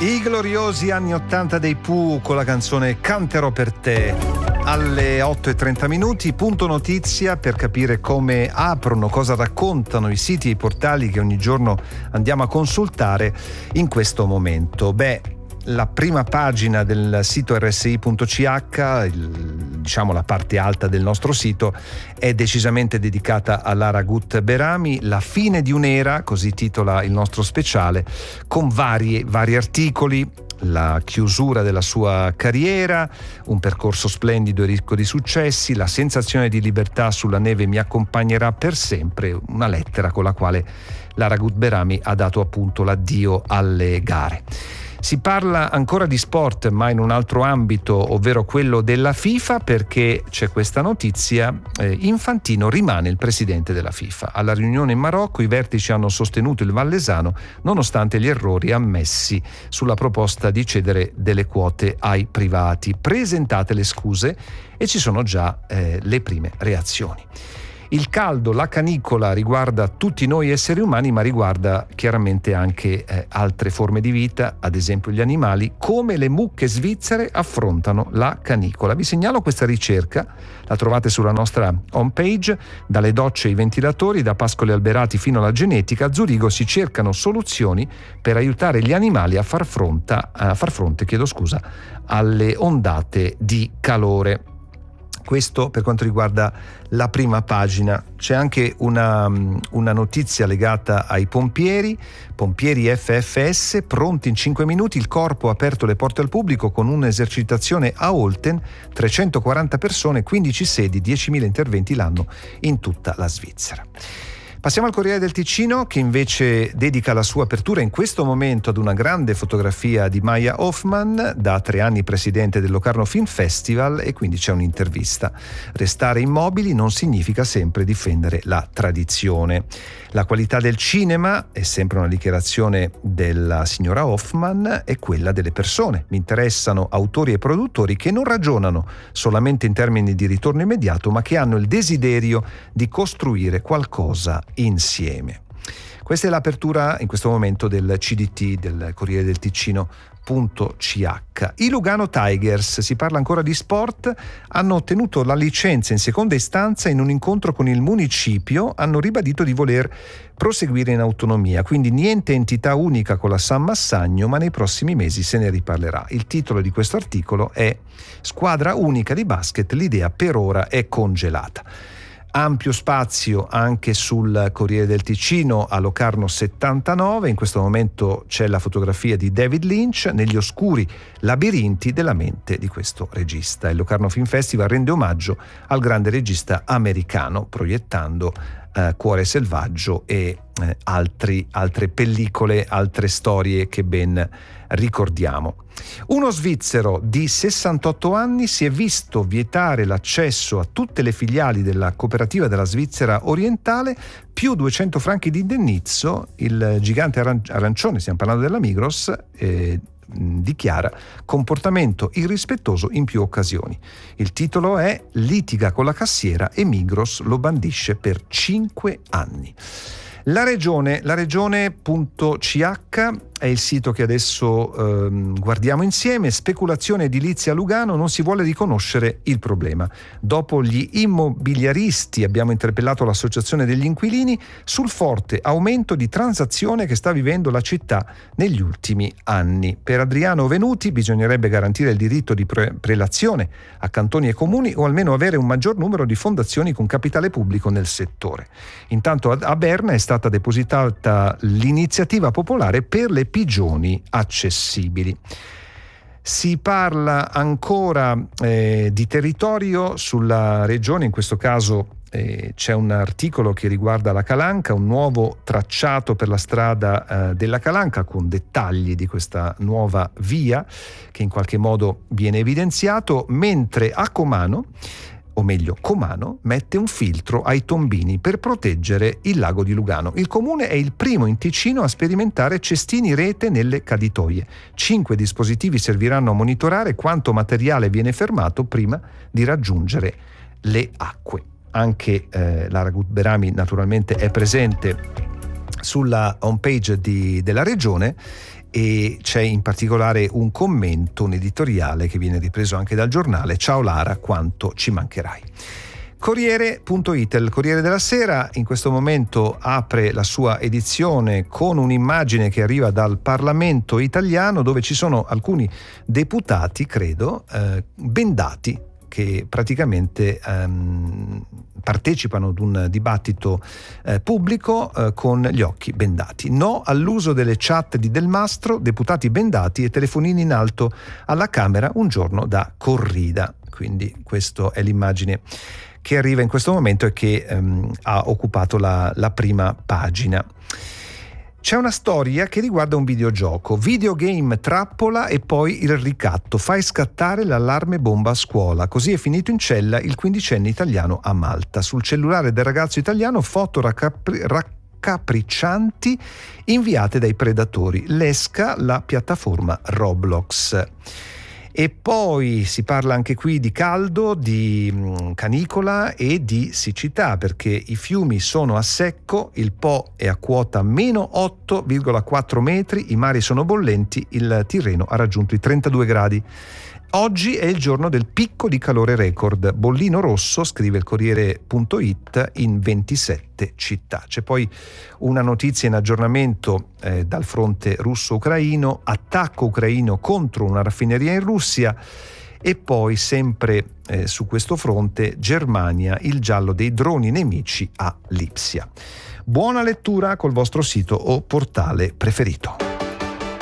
I gloriosi anni 80 dei Pooh con la canzone Canterò per te. Alle 8:30 punto notizia per capire come aprono, cosa raccontano i siti e i portali che ogni giorno andiamo a consultare in questo momento. La prima pagina del sito rsi.ch, diciamo la parte alta del nostro sito, è decisamente dedicata a Lara Gut Berami, la fine di un'era, così titola il nostro speciale, con vari articoli, la chiusura della sua carriera, un percorso splendido e ricco di successi, la sensazione di libertà sulla neve mi accompagnerà per sempre, una lettera con la quale Lara Gut Berami ha dato appunto l'addio alle gare. Si parla ancora di sport, ma in un altro ambito, ovvero quello della FIFA, perché c'è questa notizia: Infantino rimane il presidente della FIFA. Alla riunione in Marocco i vertici hanno sostenuto il vallesano nonostante gli errori ammessi sulla proposta di cedere delle quote ai privati. Presentate le scuse e ci sono già le prime reazioni. Il caldo, la canicola riguarda tutti noi esseri umani, ma riguarda chiaramente anche altre forme di vita, ad esempio gli animali. Come le mucche svizzere affrontano la canicola. Vi segnalo questa ricerca, la trovate sulla nostra homepage. Dalle docce ai ventilatori, da pascoli alberati fino alla genetica, a Zurigo si cercano soluzioni per aiutare gli animali a far fronte alle ondate di calore. Questo per quanto riguarda la prima pagina. C'è anche una notizia legata ai pompieri FFS, pronti in 5 minuti, il corpo ha aperto le porte al pubblico con un'esercitazione a Olten, 340 persone, 15 sedi, 10.000 interventi l'anno in tutta la Svizzera. Passiamo al Corriere del Ticino, che invece dedica la sua apertura in questo momento ad una grande fotografia di Maya Hoffman, da 3 anni presidente del Locarno Film Festival, e quindi c'è un'intervista. Restare immobili non significa sempre difendere la tradizione. La qualità del cinema, è sempre una dichiarazione della signora Hoffman, è quella delle persone. Mi interessano autori e produttori che non ragionano solamente in termini di ritorno immediato, ma che hanno il desiderio di costruire qualcosa insieme. Questa è l'apertura in questo momento del CDT, del Corriere del Ticino.ch. I Lugano Tigers, si parla ancora di sport, hanno ottenuto la licenza in seconda istanza in un incontro con il municipio, hanno ribadito di voler proseguire in autonomia, quindi niente entità unica con la San Massagno, ma nei prossimi mesi se ne riparlerà. Il titolo di questo articolo è Squadra unica di basket, l'idea per ora è congelata. Ampio spazio anche sul Corriere del Ticino a Locarno 79, in questo momento c'è la fotografia di David Lynch negli oscuri labirinti della mente di questo regista. Il Locarno Film Festival rende omaggio al grande regista americano proiettando Cuore selvaggio e altre pellicole, altre storie che ben ricordiamo. Uno svizzero di 68 anni si è visto vietare l'accesso a tutte le filiali della cooperativa della Svizzera orientale, più 200 franchi di indennizzo. Il gigante arancione, stiamo parlando della Migros, dichiara comportamento irrispettoso in più occasioni. Il titolo è Litiga con la cassiera e Migros lo bandisce per 5 anni. La regione.ch è il sito che adesso guardiamo insieme. Speculazione edilizia a Lugano, non si vuole riconoscere il problema. Dopo gli immobiliaristi abbiamo interpellato l'associazione degli inquilini sul forte aumento di transazione che sta vivendo la città negli ultimi anni. Per Adriano Venuti bisognerebbe garantire il diritto di prelazione a cantoni e comuni, o almeno avere un maggior numero di fondazioni con capitale pubblico nel settore. Intanto a Berna è stata depositata l'iniziativa popolare per le pigioni accessibili. Si parla ancora di territorio sulla regione, in questo caso c'è un articolo che riguarda la Calanca, un nuovo tracciato per la strada della Calanca con dettagli di questa nuova via che in qualche modo viene evidenziato, mentre a Comano mette un filtro ai tombini per proteggere il lago di Lugano. Il comune è il primo in Ticino a sperimentare cestini rete nelle caditoie. 5 dispositivi serviranno a monitorare quanto materiale viene fermato prima di raggiungere le acque. Anche Lara Gut Berami naturalmente è presente sulla homepage della regione e c'è in particolare un commento, un editoriale che viene ripreso anche dal giornale. Ciao Lara, quanto ci mancherai. Corriere.it, il Corriere della Sera in questo momento apre la sua edizione con un'immagine che arriva dal Parlamento italiano, dove ci sono alcuni deputati, credo, bendati, che praticamente partecipano ad un dibattito pubblico con gli occhi bendati. No all'uso delle chat di Del Mastro, deputati bendati e telefonini in alto alla Camera un giorno da corrida. Quindi questa è l'immagine che arriva in questo momento e che ha occupato la prima pagina. C'è una storia che riguarda un videogioco, videogame trappola e poi il ricatto, fai scattare l'allarme bomba a scuola, così è finito in cella il 15enne italiano a Malta. Sul cellulare del ragazzo italiano foto raccapriccianti inviate dai predatori, l'esca la piattaforma Roblox. E poi si parla anche qui di caldo, di canicola e di siccità, perché i fiumi sono a secco, il Po è a quota meno 8,4 metri, i mari sono bollenti, il Tirreno ha raggiunto i 32 gradi. Oggi è il giorno del picco di calore record, bollino rosso, scrive il Corriere.it, in 27 città. C'è poi una notizia in aggiornamento dal fronte russo-ucraino, attacco ucraino contro una raffineria in Russia, e poi sempre su questo fronte Germania, il giallo dei droni nemici a Lipsia. Buona lettura col vostro sito o portale preferito.